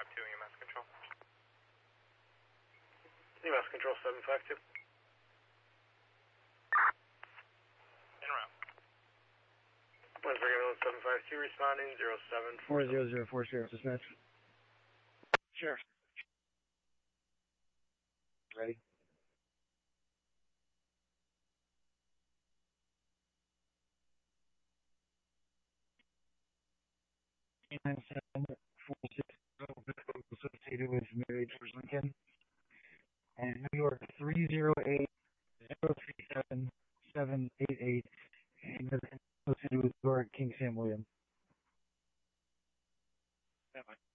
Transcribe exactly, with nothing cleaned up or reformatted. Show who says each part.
Speaker 1: two, E M S control.
Speaker 2: E M S control seven five two.
Speaker 1: En route.
Speaker 2: Winsburg ambulance seven five two responding zero seven
Speaker 3: four zero zero four zero, dispatch.
Speaker 2: Sure.
Speaker 3: Ready? nine seven four six zero, associated with Mary George Lincoln. And New York three zero eight zero three seven seven eight eight, and associated with New York King Sam Williams.
Speaker 2: That way.